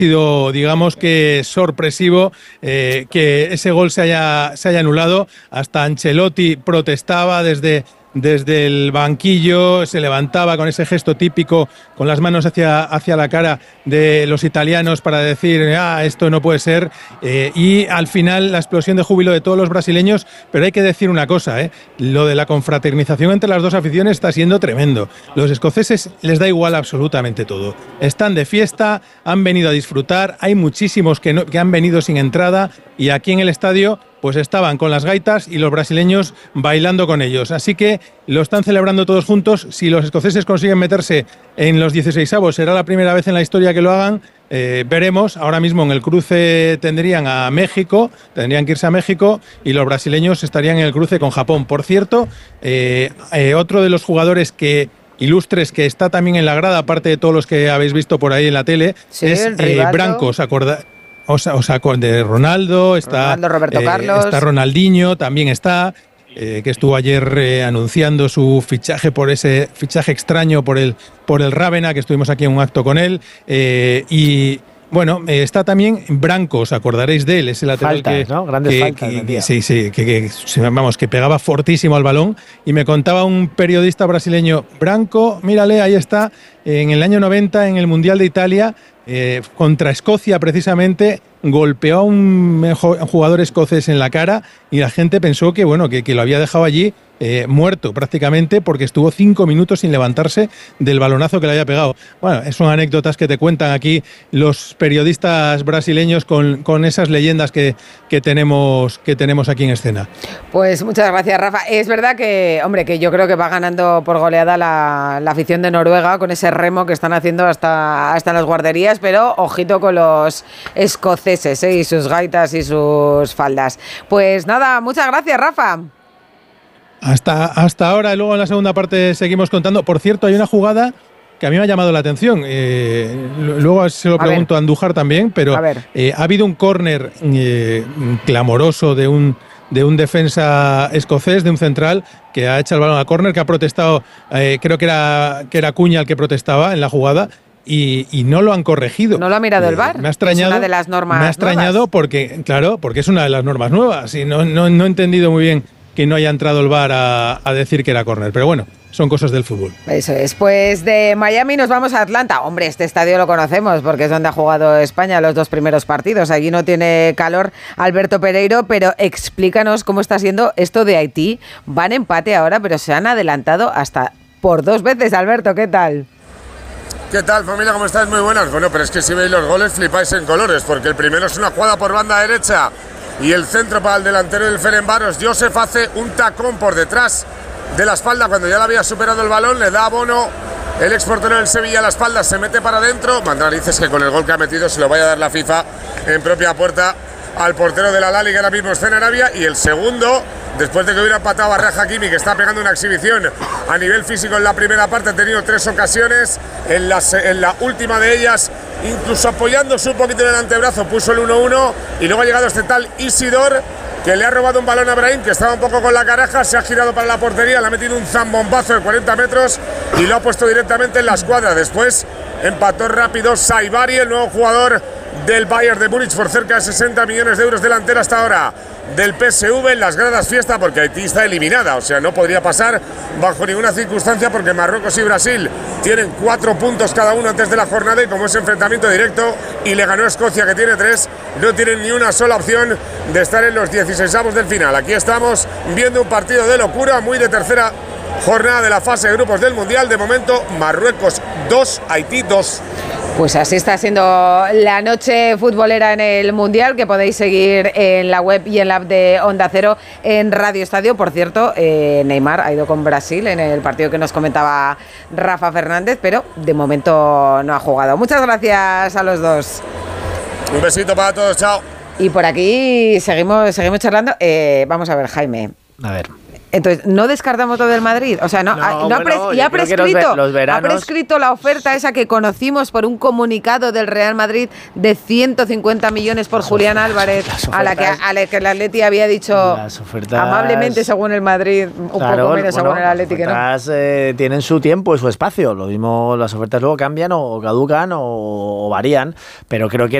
sido, digamos que sorpresivo que ese gol se haya anulado. Hasta Ancelotti protestaba desde el banquillo, se levantaba con ese gesto típico, con las manos hacia la cara de los italianos para decir, esto no puede ser, y al final la explosión de júbilo de todos los brasileños. Pero hay que decir una cosa, lo de la confraternización entre las dos aficiones está siendo tremendo. Los escoceses les da igual absolutamente todo, están de fiesta, han venido a disfrutar, hay muchísimos que han venido sin entrada, y aquí en el estadio pues estaban con las gaitas y los brasileños bailando con ellos. Así que lo están celebrando todos juntos. Si los escoceses consiguen meterse en los 16avos, será la primera vez en la historia que lo hagan. Veremos. Ahora mismo en el cruce tendrían que irse a México, y los brasileños estarían en el cruce con Japón. Por cierto, otro de los jugadores ilustres que está también en la grada, aparte de todos los que habéis visto por ahí en la tele, es Branco. ¿Os acordáis? De Ronaldo, Roberto Carlos, está Ronaldinho, también está, que estuvo ayer anunciando su fichaje por ese fichaje extraño por el Ravenna, que estuvimos aquí en un acto con él, y bueno, está también Branco, os acordaréis de él, ese lateral que pegaba fortísimo al balón, y me contaba un periodista brasileño, Branco, mírale, ahí está, en el año 90 en el Mundial de Italia, contra Escocia precisamente, golpeó a un jugador escocés en la cara, y la gente pensó que lo había dejado allí muerto prácticamente, porque estuvo 5 minutos sin levantarse del balonazo que le había pegado. Bueno, son anécdotas que te cuentan aquí los periodistas brasileños con esas leyendas que tenemos aquí en escena. Pues muchas gracias, Rafa. Es verdad que yo creo que va ganando por goleada la afición de Noruega con ese remo que están haciendo hasta en las guarderías, pero ojito con los escoceses, y sus gaitas y sus faldas. Pues nada, muchas gracias, Rafa. Hasta ahora, y luego en la segunda parte seguimos contando. Por cierto, hay una jugada que a mí me ha llamado la atención. Luego se lo pregunto a Andújar también, pero ha habido un córner clamoroso de un defensa escocés, de un central, que ha echado el balón a córner, que ha protestado, creo que era Cuña el que protestaba en la jugada, y no lo han corregido. ¿No lo ha mirado el VAR? Me ha extrañado, es una de las normas me ha extrañado nuevas. porque es una de las normas nuevas, y no he entendido muy bien que no haya entrado el VAR a decir que era córner, pero bueno, son cosas del fútbol. Eso es. Pues de Miami nos vamos a Atlanta. Hombre, este estadio lo conocemos porque es donde ha jugado España los 2 primeros partidos. Allí no tiene calor Alberto Pereiro, pero explícanos cómo está siendo esto de Haití. Van empate ahora, pero se han adelantado hasta por 2 veces. Alberto, ¿qué tal? ¿Qué tal, familia? ¿Cómo estáis? Muy buenas. Bueno, pero es que si veis los goles flipáis en colores, porque el primero es una jugada por banda derecha y el centro para el delantero del Ferencváros. Joseph hace un tacón por detrás de la espalda cuando ya le había superado el balón, le da a Bono, el exportero del Sevilla, a la espalda, se mete para adentro. Manda narices que con el gol que ha metido se lo vaya a dar la FIFA en propia puerta al portero de la Lali, que ahora mismo está en Arabia. Y el segundo, después de que hubiera empatado a Raj Hakimi, que está pegando una exhibición a nivel físico en la primera parte, ha tenido 3 ocasiones, en la última de ellas, incluso apoyándose un poquito en el antebrazo, puso el 1-1, y luego ha llegado este tal Isidor, que le ha robado un balón a Brahim, que estaba un poco con la caraja, se ha girado para la portería, le ha metido un zambombazo de 40 metros y lo ha puesto directamente en la escuadra. Después empató rápido Saibari, el nuevo jugador del Bayern de Múnich, por cerca de 60 millones de euros, delantero hasta ahora del PSV. En las gradas fiesta porque Haití está eliminada, o sea, no podría pasar bajo ninguna circunstancia, porque Marruecos y Brasil tienen 4 puntos cada uno antes de la jornada, y como es enfrentamiento directo y le ganó Escocia, que tiene 3, no tienen ni una sola opción de estar en los 16avos del final. Aquí estamos viendo un partido de locura, muy de tercera jornada de la fase de grupos del Mundial. De momento, Marruecos 2, Haití 2. Pues así está siendo la noche futbolera en el Mundial, que podéis seguir en la web y en la app de Onda Cero en Radio Estadio. Por cierto, Neymar ha ido con Brasil en el partido que nos comentaba Rafa Fernández, pero de momento no ha jugado. Muchas gracias a los dos. Un besito para todos, chao. Y por aquí seguimos charlando. Vamos a ver, Jaime. A ver. Entonces, ¿no descartamos lo del Madrid? O sea, ha prescrito la oferta esa que conocimos por un comunicado del Real Madrid de 150 millones por Julián Álvarez, a la que el Atleti había dicho amablemente, según el Madrid, un poco menos según el Atleti, que no. Tienen su tiempo y su espacio. Lo mismo, las ofertas luego cambian o caducan o varían, pero creo que